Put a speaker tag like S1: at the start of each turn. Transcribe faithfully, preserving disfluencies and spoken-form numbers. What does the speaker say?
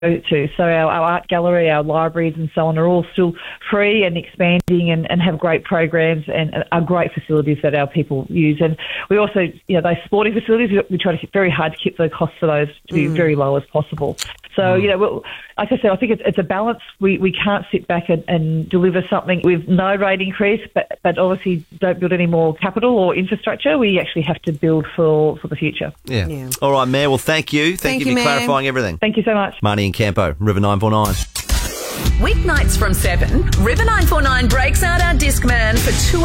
S1: to. So our, our art gallery, our libraries and so on are all still free and expanding and, and have great programs and are great facilities that our people use. And we also, you know, those sporting facilities, we try to hit very hard to keep the costs for those to be mm. very low as possible. So, mm. you know, well, like I said, I think it's, it's a balance. We we can't sit back and, and deliver something with no rate increase, but, but obviously don't build any more capital or infrastructure. We actually have to build for, for the future.
S2: Yeah. yeah. All right, Mayor. Well, thank you. Thank,
S3: thank
S2: you
S3: you
S2: for clarifying everything.
S1: Thank you so much.
S2: Marnie and Campo, River nine four nine.
S4: Weeknights from seven, River nine four nine breaks out our Discman for two